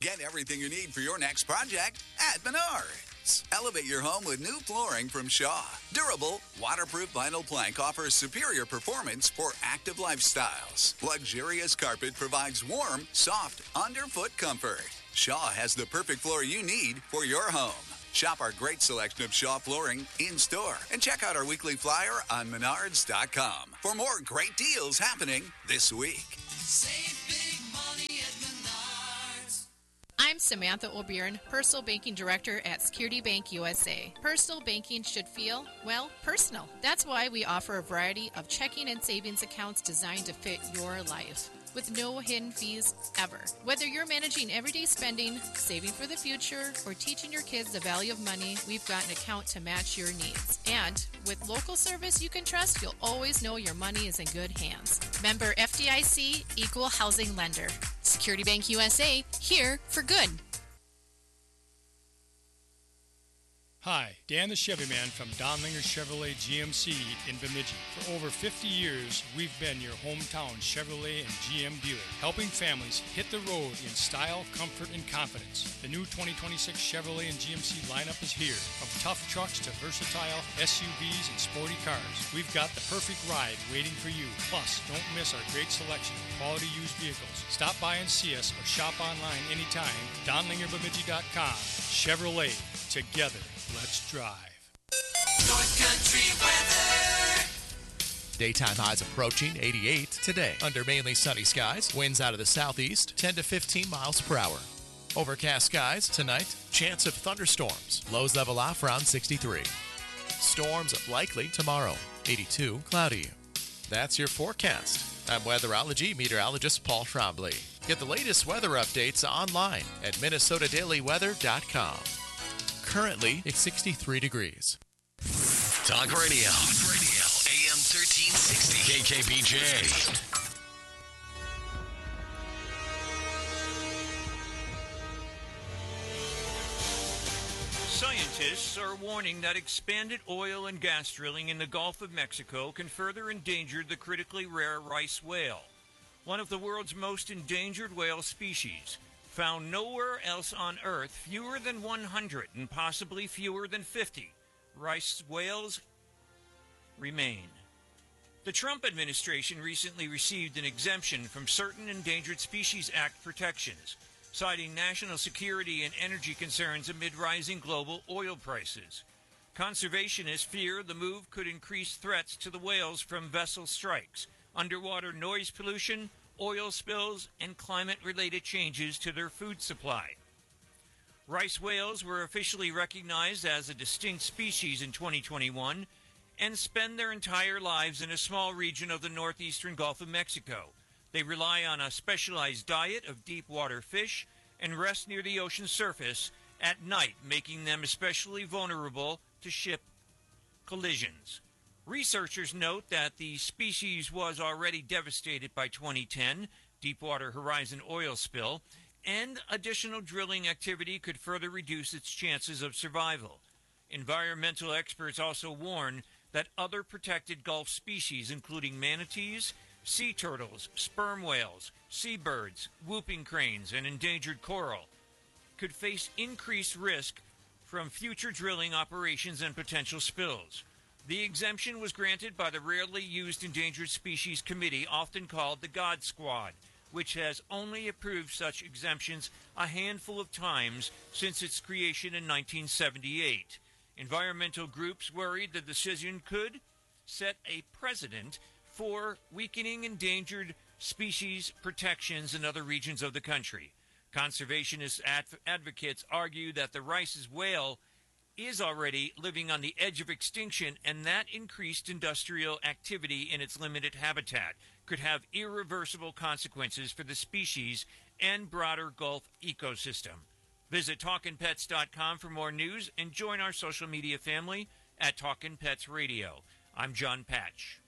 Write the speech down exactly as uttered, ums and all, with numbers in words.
Get everything you need for your next project at Menards. Elevate your home with new flooring from Shaw. Durable, waterproof vinyl plank offers superior performance for active lifestyles. Luxurious carpet provides warm, soft, underfoot comfort. Shaw has the perfect floor you need for your home. Shop our great selection of Shaw flooring in-store and check out our weekly flyer on menards dot com for more great deals happening this week. Save big money at Menards. I'm Samantha O'Byrne, Personal Banking Director at Security Bank U S A. Personal banking should feel, well, personal. That's why we offer a variety of checking and savings accounts designed to fit your life, with no hidden fees ever. Whether you're managing everyday spending, saving for the future, or teaching your kids the value of money, we've got an account to match your needs. And with local service you can trust, you'll always know your money is in good hands. Member F D I C, Equal Housing Lender. Security Bank U S A, here for good. Hi, Dan the Chevy Man from Donlinger Chevrolet G M C in Bemidji. For over fifty years, we've been your hometown Chevrolet and G M dealer, helping families hit the road in style, comfort, and confidence. The new twenty twenty-six Chevrolet and G M C lineup is here. From tough trucks to versatile S U Vs and sporty cars, we've got the perfect ride waiting for you. Plus, don't miss our great selection of quality used vehicles. Stop by and see us or shop online anytime. donlinger bemidji dot com. Chevrolet. Together. Let's drive. North Country weather. Daytime highs approaching eighty-eight today. Under mainly sunny skies, winds out of the southeast, ten to fifteen miles per hour. Overcast skies tonight, chance of thunderstorms. Lows level off around sixty-three. Storms likely tomorrow, eighty-two, cloudy. That's your forecast. I'm weatherology meteorologist Paul Trombley. Get the latest weather updates online at minnesota daily weather dot com. Currently, it's sixty-three degrees. Talk radio. Talk radio. A M thirteen sixty. K K B J. Scientists are warning that expanded oil and gas drilling in the Gulf of Mexico can further endanger the critically rare rice whale, one of the world's most endangered whale species. Found nowhere else on Earth, fewer than one hundred and possibly fewer than fifty rice whales remain. The Trump administration recently received an exemption from certain Endangered Species Act protections, citing national security and energy concerns amid rising global oil prices. Conservationists fear the move could increase threats to the whales from vessel strikes, underwater noise pollution, oil spills, and climate-related changes to their food supply. Rice whales were officially recognized as a distinct species in twenty twenty-one and spend their entire lives in a small region of the northeastern Gulf of Mexico. They rely on a specialized diet of deep-water fish and rest near the ocean surface at night, making them especially vulnerable to ship collisions. Researchers note that the species was already devastated by twenty ten Deepwater Horizon oil spill, and additional drilling activity could further reduce its chances of survival. Environmental experts also warn that other protected Gulf species, including manatees, sea turtles, sperm whales, seabirds, whooping cranes, and endangered coral, could face increased risk from future drilling operations and potential spills. The exemption was granted by the Rarely Used Endangered Species Committee, often called the God Squad, which has only approved such exemptions a handful of times since its creation in nineteen seventy-eight. Environmental groups worried the decision could set a precedent for weakening endangered species protections in other regions of the country. Conservationist adv- advocates argue that the Rice's whale is already living on the edge of extinction, and that increased industrial activity in its limited habitat could have irreversible consequences for the species and broader Gulf ecosystem. Visit talkin pets dot com for more news and join our social media family at Talkin' Pets Radio. I'm John Patch.